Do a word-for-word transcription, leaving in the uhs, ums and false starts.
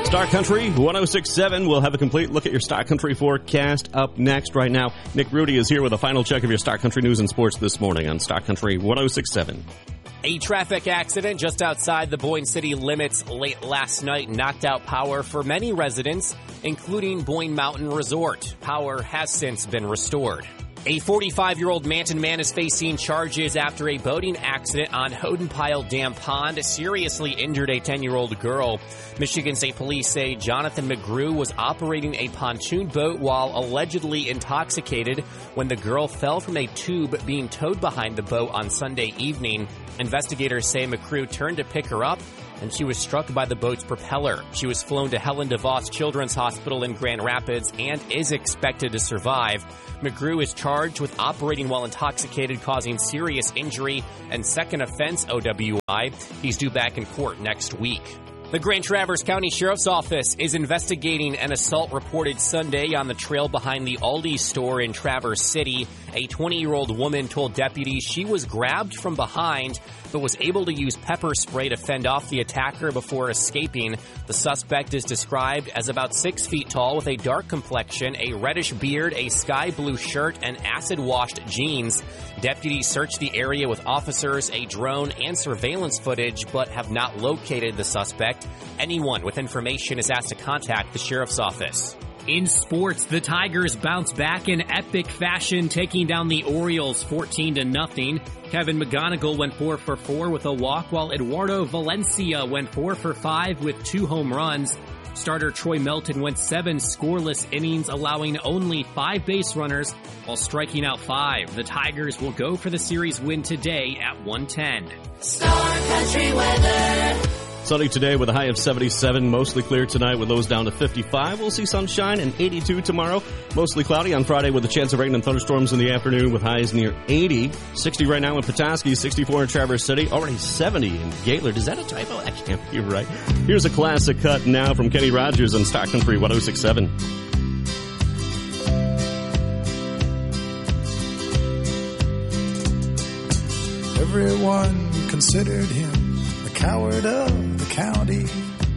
Star Country one oh six point seven. We'll have a complete look at your Star Country forecast up next. Right now, Nick Rudy is here with a final check of your Star Country news and sports this morning on Star Country one oh six point seven. A traffic accident just outside the Boyne City limits late last night knocked out power for many residents, including Boyne Mountain Resort. Power has since been restored. A forty-five-year-old Manton man is facing charges after a boating accident on Hodenpile Dam Pond seriously injured a ten-year-old girl. Michigan State Police say Jonathan McGrew was operating a pontoon boat while allegedly intoxicated when the girl fell from a tube being towed behind the boat on Sunday evening. Investigators say McGrew turned to pick her up, and she was struck by the boat's propeller. She was flown to Helen DeVos Children's Hospital in Grand Rapids and is expected to survive. McGrew is charged with operating while intoxicated, causing serious injury, and second offense O W I. He's due back in court next week. The Grand Traverse County Sheriff's Office is investigating an assault reported Sunday on the trail behind the Aldi store in Traverse City. A twenty-year-old woman told deputies she was grabbed from behind, but was able to use pepper spray to fend off the attacker before escaping. The suspect is described as about six feet tall with a dark complexion, a reddish beard, a sky blue shirt, and acid-washed jeans. Deputies searched the area with officers, a drone, and surveillance footage, but have not located the suspect. Anyone with information is asked to contact the sheriff's office. In sports, the Tigers bounce back in epic fashion, taking down the Orioles fourteen to nothing. Kevin McGonigal went four for four with a walk, while Eduardo Valencia went four for five with two home runs. Starter Troy Melton went seven scoreless innings, allowing only five base runners while striking out five. The Tigers will go for the series win today at one ten. Star Country weather. Sunny today with a high of seventy-seven. Mostly clear tonight with lows down to fifty-five. We'll see sunshine and eighty-two tomorrow. Mostly cloudy on Friday with a chance of rain and thunderstorms in the afternoon with highs near eighty. sixty right now in Petoskey, sixty-four in Traverse City, already seventy in Gaylord. Is that a typo? That can't be right. Here's a classic cut now from Kenny Rogers on Star Country one oh six point seven. Everyone considered him the coward of the county.